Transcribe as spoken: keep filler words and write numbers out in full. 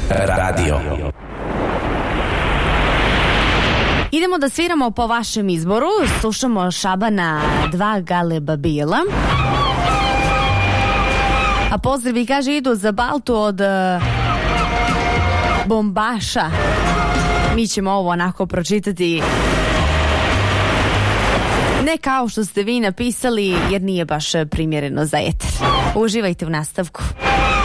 radio. Idemo da sviramo po vašem izboru. Slušamo Šabana, dva Galeba Bila. A pozdravi, kaže, idu za Baltu od uh, Bombaša. Mi ćemo ovo onako pročitati ne kao što ste vi napisali, jer nije baš primjereno za eter. Uživajte u nastavku.